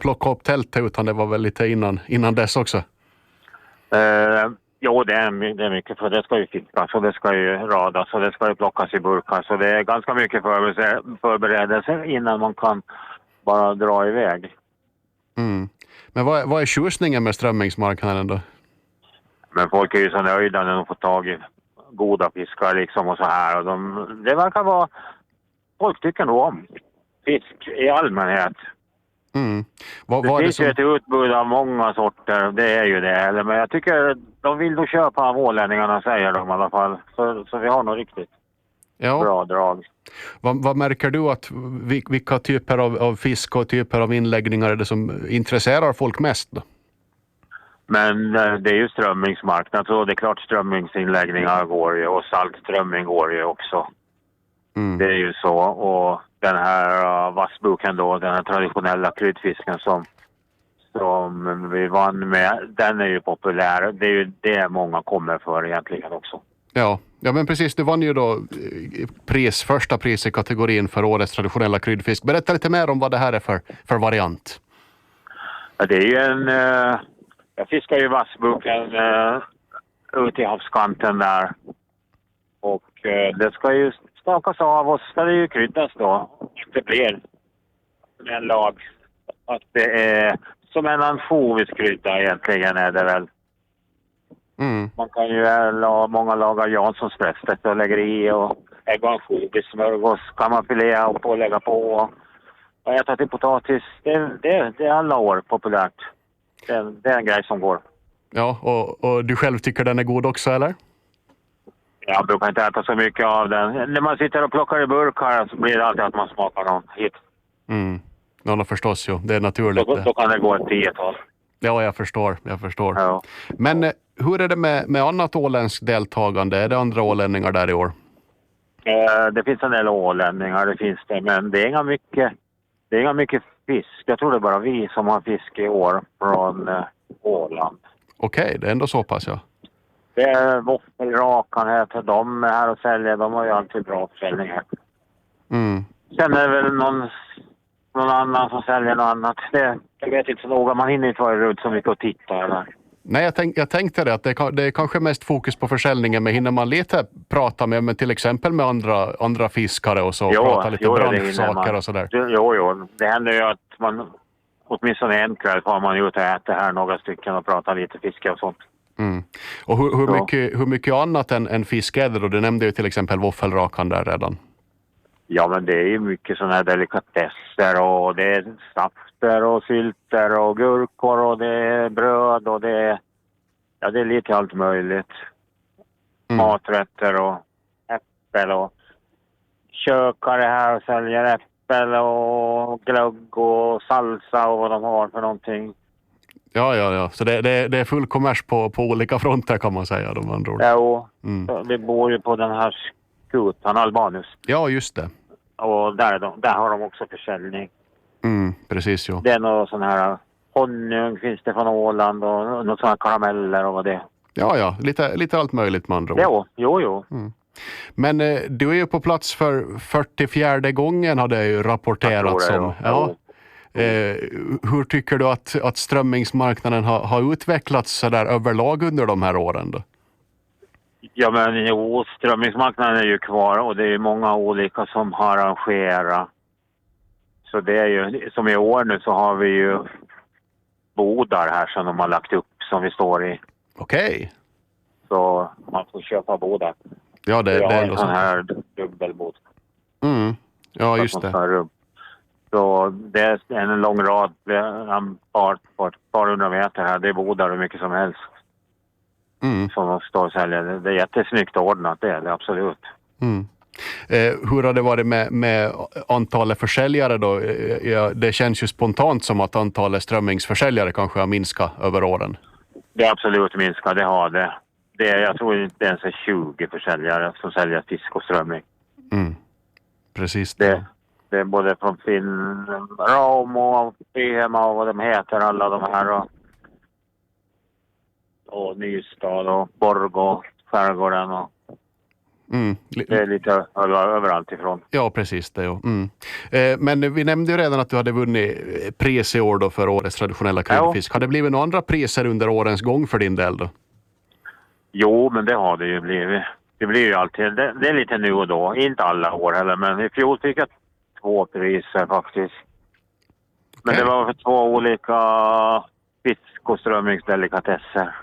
plocka upp tältet, utan det var väl lite innan dess också? Jo, det är mycket, för det ska ju fiskas och det ska ju radas och det ska ju plockas i burkar. Så det är ganska mycket förberedelser innan man kan bara dra iväg. Mm. Men vad är tjusningen med strömmingsmarknaden då? Men folk är ju så nöjda när de får tag i goda fiskar liksom och så här. Och det verkar vara... Folk tycker nog om fisk i allmänhet. Mm. Det finns ju ett utbud av många sorter, det är ju det. Men jag tycker de vill nog köpa av ålänningarna, säger de i alla fall. Så vi har nog riktigt bra drag. Vad märker du att vilka typer av fisk och typer av inläggningar är det som intresserar folk mest då? Men det är ju strömmingsmarknad, så det är klart strömmingsinläggningar går ju och saltströmming går ju också. Mm. Det är ju så, och den här vassbuken då, den här traditionella kryddfisken som vi vann med, den är ju populär. Det är ju det många kommer för egentligen också. Ja, men precis, du vann ju då första pris i kategorin för årets traditionella kryddfisk. Berätta lite mer om vad det här är för variant. Ja, det är ju jag fiskar ju vassbuken ute i havskanten där. Och det ska ju stakas av och ska det ju kryddas då. Det blir en lag. Att det är som en ansjoviskrydda egentligen är det väl. Mm. Man kan ju många lagar Janssonsfrästet och lägger i och ägg och ansjovis-smörgås kan man filea upp och lägga på. Och äta till potatis, det är alla år populärt. Det är en grej som går. Ja, och du själv tycker den är god också, eller? Jag brukar inte äta så mycket av den. När man sitter och plockar i burkar så blir det alltid att man smakar någon hit. Mm. Ja, förstås ju. Det är naturligt. Då kan det gå ett 10-tal. Ja, jag förstår. Ja. Men hur är det med annat åländskt deltagande? Är det andra ålänningar där i år? Det finns en del ålänningar, det finns det. Men det är inga mycket fisk. Jag tror det är bara vi som har fisk i år från Åland. Okej, det är ändå så pass, ja. Det är Våffelrakan här, för de är här och säljer. De har ju alltid bra försäljningar. Mm. Sen är det väl någon annan som säljer något annat. Jag vet inte så noga. Man hinner inte vara runt så mycket och titta. Eller? Nej, jag tänkte det att det är kanske mest fokus på försäljningen, men hinner man lite prata med till exempel med andra fiskare och så, prata lite branschsaker och sådär? Jo. Det händer ju att man åtminstone en kväll får man ut och äta här några stycken och prata lite fiske och sånt. Mm. Och hur mycket annat än fisk är det då? Du nämnde ju till exempel våffelrakan där redan. Ja, men det är ju mycket sådana här delikatesser och det är safter och sylter och gurkor och det är bröd och det är lite allt möjligt. Maträtter och äppel och kökare här och säljer äppel och glögg och salsa och vad de har för någonting. Ja. Så det är full kommers på olika fronter kan man säga. Ja, vi bor ju på den här skutan, Albanus. Ja, just det. Och där har de också försäljning. Precis, ja. Det är någon sån här honung finns det från Åland och något sån här karameller och vad det är. Ja, lite allt möjligt man tror. Jo. Men du är ju på plats för 44:e gången har det ju rapporterats om. Ja. Hur tycker du att strömmingsmarknaden har utvecklats så där överlag under de här åren då? Ja, men strömmingsmarknaden är ju kvar och det är många olika som har arrangerat. Så det är ju, som i år nu så har vi ju bodar här som de har lagt upp som vi står i. Okej. Så man får köpa bodar. Ja, det är en sån här dubbelbod. Ja, just det. Så det är en lång rad, på ett par 100 meter här, det är bodar hur mycket som helst. Som de står och säljer. Det är jättesnyggt ordnat, det är det absolut. Hur har det varit med antalet försäljare då? Det känns ju spontant som att antalet strömmingsförsäljare kanske har minskat över åren. Det är absolut minskat, det har det. Jag tror inte ens är 20 försäljare som säljer fisk och strömming. Precis. Det är både från Raum och Pyhema och vad de heter, alla de här. Och Nystad och Borgå, skärgården och Det är lite överallt ifrån. Ja, precis det. Ja. Men vi nämnde ju redan att du hade vunnit pris i år då för årets traditionella kryddfisk. Har det blivit några andra priser under årens gång för din del då? Jo, men det har det ju blivit. Det blir ju alltid, det är lite nu och då. Inte alla år heller, men i fjol fick jag 2 priser faktiskt. Men det var för 2 olika fisk- och strömmingsdelikatesser.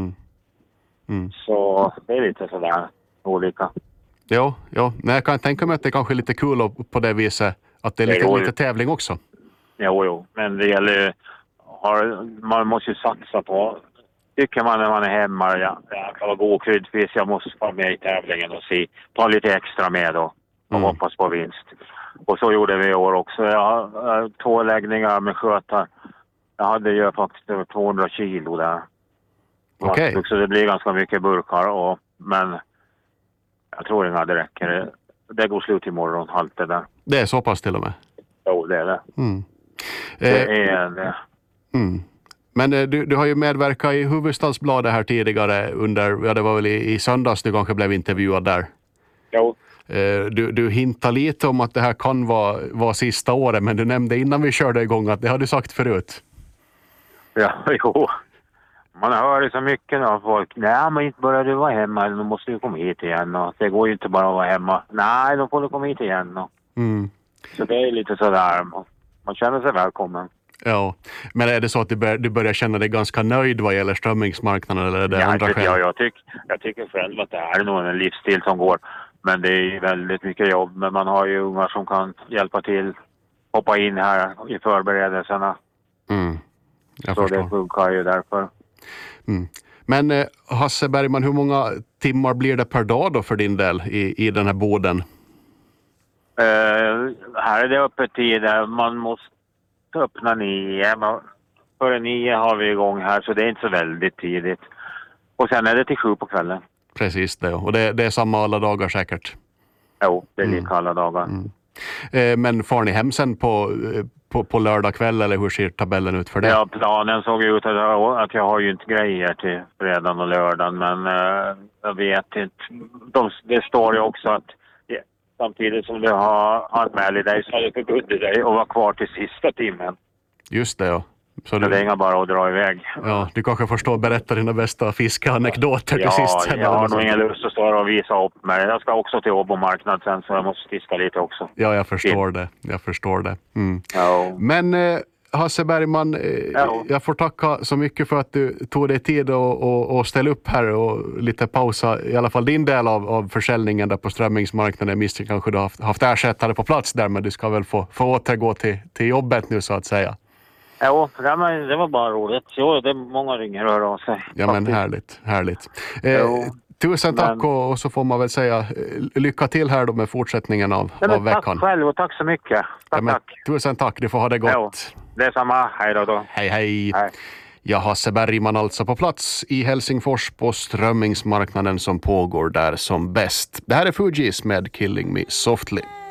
Så det är lite sådär olika. Ja. Men jag kan tänka mig att det kanske är lite kul på det viset att det är lite tävling också. Jo. Men det gäller man måste ju satsa på. Tycker man när man är hemma, jag kan vara god kryddfisk, jag måste vara med i tävlingen och ta lite extra med då och hoppas på vinst. Och så gjorde vi i år också. Jag har 2 läggningar med skötar. Jag hade ju faktiskt över 200 kilo där. Okej. Så det blir ganska mycket burkar. Men jag tror inte att det räcker. Det går slut imorgon, allt det där. Det är så pass till och med? Jo, det är det. Det är det. Men du har ju medverkat i Hufvudstadsbladet här tidigare det var väl i söndags du kanske blev intervjuad där. Jo. Du hintar lite om att det här kan vara sista året, men du nämnde innan vi körde igång att det har du sagt förut. Ja, jo. Man hör ju så mycket av folk. Nej, men inte börjar du vara hemma, då måste du komma hit igen. Och det går ju inte bara att vara hemma. Nej, då får du komma hit igen. Så det är lite sådär. Man känner sig välkommen. Ja, men är det så att du börjar känna dig ganska nöjd vad gäller strömmingsmarknaden eller är det andra skäl? Jag tycker själv att det är nog en livsstil som går. Men det är väldigt mycket jobb. Men man har ju ungar som kan hjälpa till, hoppa in här i förberedelserna. Jag så förstår. det funkar ju därför. Men Hasse Bergman, hur många timmar blir det per dag då för din del i den här boden? Här är det öppet tid. Man måste öppna 9. Före 9 har vi igång här, så det är inte så väldigt tidigt. Och sen är det till 7 på kvällen. Precis det, och det är samma alla dagar säkert? Jo, det är lika alla dagar. Men får ni hem sen på lördag kväll eller hur ser tabellen ut för det? Ja, planen såg ut att jag har ju inte grejer till fredagen och lördagen, men jag vet inte. Det står ju också att samtidigt som du har anmält dig så har du förbundit dig att vara kvar till sista timmen. Just det, ja. Så det är inga bara att dra iväg. Ja, du kanske förstår berätta dina bästa fiskeanekdoter till sist. Ja, jag har nog ingen lust att stå och visa upp mig. Jag ska också till Åbomarknad sen, så jag måste fiska lite också. Ja, jag förstår det. Ja. Men Hasse Bergman, jag får tacka så mycket för att du tog dig tid och ställa upp här och lite pausa, i alla fall din del av försäljningen där på strömmingsmarknaden. Jag misstänker kanske du har haft ersättare på plats där, men du ska väl få återgå till jobbet nu så att säga. Jo, det var bara roligt. Jo, det är många ringer och hör av sig. Ja, men härligt. Tusen tack och så får man väl säga lycka till här då med fortsättningen av veckan. Tack själv och tack så mycket. Tack. Tusen tack, du får ha det gott. Jo, det är samma. Hej då. Hej. Ja, Hasse Bergman alltså på plats i Helsingfors på strömmingsmarknaden som pågår där som bäst. Det här är Fugees med Killing Me Softly.